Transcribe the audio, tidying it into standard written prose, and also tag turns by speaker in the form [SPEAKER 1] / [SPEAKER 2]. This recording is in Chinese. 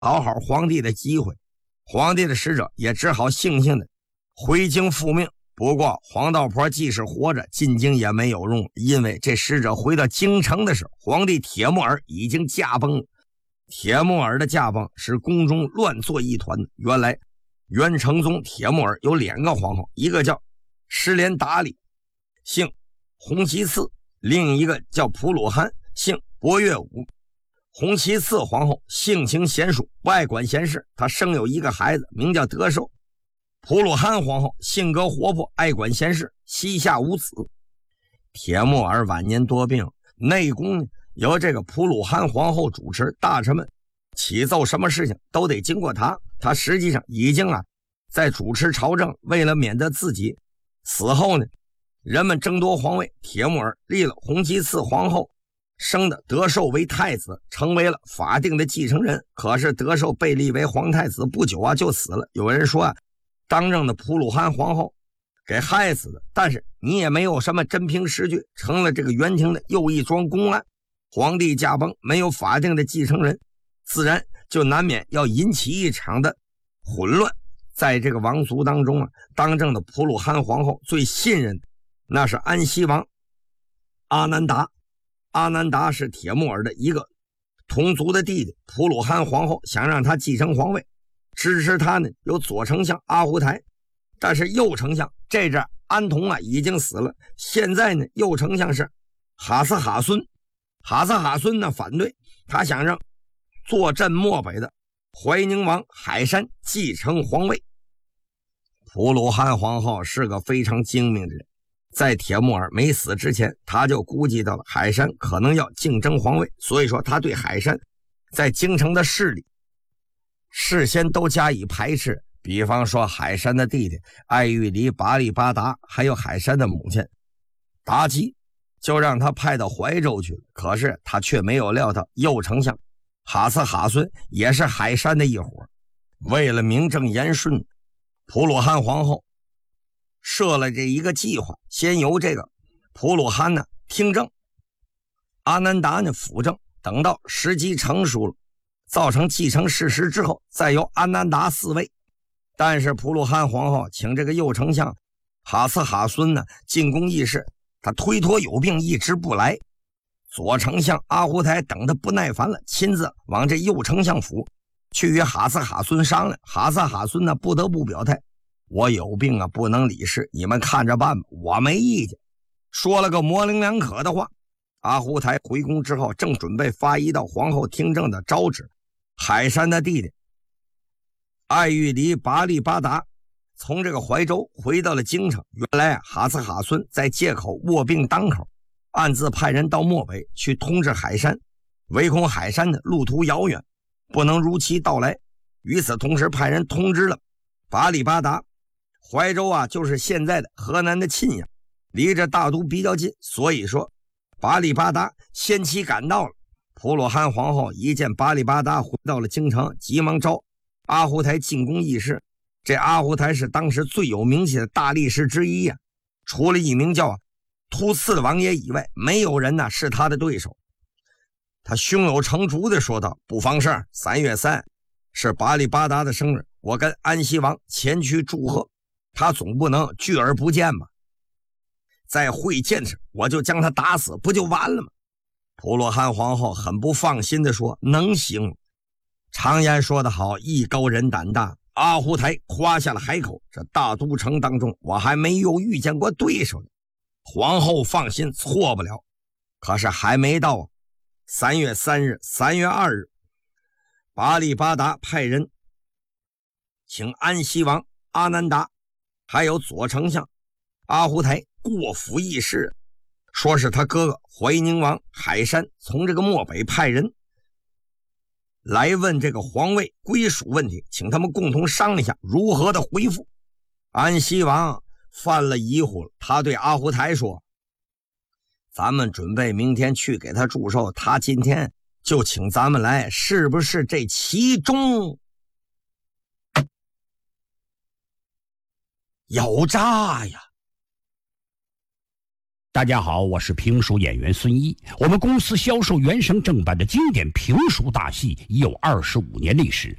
[SPEAKER 1] 讨好皇帝的机会。皇帝的使者也只好悻悻的回京复命。不过黄道婆即使活着进京也没有用，因为这使者回到京城的时候，皇帝铁木儿已经驾崩了。铁木儿的驾崩使宫中乱作一团。原来元成宗铁木儿有2个皇后，一个叫失连达里，姓洪其次；另一个叫普鲁汗，姓博月武。洪其次皇后性情娴熟，不爱管闲事，她生有一个孩子，名叫德寿。普鲁汗皇后性格活泼，爱管闲事，膝下无子。铁木儿晚年多病，内宫由这个普鲁汗皇后主持，大臣们启奏什么事情都得经过她。她实际上已经在主持朝政，为了免得自己死后呢人们争夺皇位，铁木儿立了洪其次皇后生的德寿为太子，成为了法定的继承人。可是德寿被立为皇太子不久就死了。有人说当政的普鲁汗皇后给害死的，但是你也没有什么真凭实据，成了这个元廷的又一桩公案。皇帝驾崩，没有法定的继承人，自然就难免要引起一场的混乱。在这个王族当中当政的普鲁汗皇后最信任的那是安西王阿难达。阿难达是铁木儿的一个同族的弟弟，普鲁汗皇后想让他继承皇位，支持他呢有左丞相阿胡台，但是右丞相这阵安童已经死了，现在呢右丞相是哈斯哈孙。哈斯哈孙呢反对，他想让坐镇漠北的怀宁王海山继承皇位。普鲁汗皇后是个非常精明的人，在铁木儿没死之前，他就估计到了海山可能要竞争皇位，所以说他对海山在京城的势力事先都加以排斥。比方说海山的弟弟爱玉离拔力巴达，还有海山的母亲达基，就让他派到怀州去了。可是他却没有料到右丞相哈斯哈孙也是海山的一伙。为了名正言顺，普鲁汗皇后设了这一个计划，先由这个普鲁汗听政，阿难达辅政，等到时机成熟了，造成继承事实之后，再由阿难达嗣位。但是普鲁汗皇后请这个右丞相哈斯哈孙进宫议事，他推脱有病一直不来。左丞相阿胡台等他不耐烦了，亲自往这右丞相府去与哈斯哈孙商量。哈斯哈孙不得不表态，我有病不能理事，你们看着办吧，我没意见。说了个模棱两可的话。阿胡台回宫之后，正准备发一道皇后听政的诏旨，海山的弟弟爱玉离拔力巴达从这个怀州回到了京城。原来哈斯哈孙在借口卧病当口，暗自派人到漠北去通知海山，唯恐海山的路途遥远，不能如期到来。与此同时派人通知了拔力巴达，怀州就是现在的河南的沁阳，离着大都比较近，所以说拔力巴达先期赶到了。普鲁汗皇后一见拔力巴达回到了京城，急忙召阿胡台进宫议事。这阿胡台是当时最有名气的大力士之一除了一名叫突刺的王爷以外，没有人是他的对手。他胸有成竹地说道，不妨事，3月3是拔力巴达的生日，我跟安西王前去祝贺，他总不能拒而不见吧？在会见时我就将他打死，不就完了吗？普鲁汗皇后很不放心地说，能行。常言说得好，艺高人胆大。阿胡台夸下了海口，这大都城当中我还没有遇见过对手呢。皇后放心，错不了。可是还没到3月3日、3月2日，拔力巴达派人请安西王阿难达还有左丞相阿胡台过府议事，说是他哥哥怀宁王海山从这个漠北派人来问这个皇位归属问题，请他们共同商量一下如何的回复。安西王犯了疑惑了，他对阿胡台说，咱们准备明天去给他祝寿，他今天就请咱们来，是不是这其中有诈呀？
[SPEAKER 2] 大家好，我是评书演员孙一。我们公司销售原声正版的经典评书大戏已有25年历史，